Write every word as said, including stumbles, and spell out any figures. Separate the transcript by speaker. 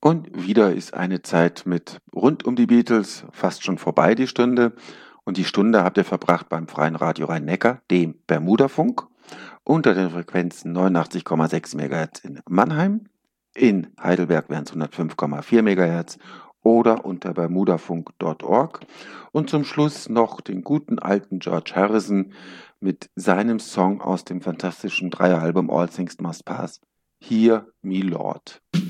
Speaker 1: Und wieder ist eine Zeit mit rund um die Beatles fast schon vorbei, die Stunde. Und die Stunde habt ihr verbracht beim Freien Radio Rhein-Neckar, dem Bermudafunk, unter den Frequenzen neunundachtzig Komma sechs Megahertz in Mannheim, in Heidelberg wären es hundertfünf Komma vier Megahertz oder unter bermudafunk Punkt org. Und zum Schluss noch den guten alten George Harrison mit seinem Song aus dem fantastischen Dreieralbum All Things Must Pass, Hear Me Lord.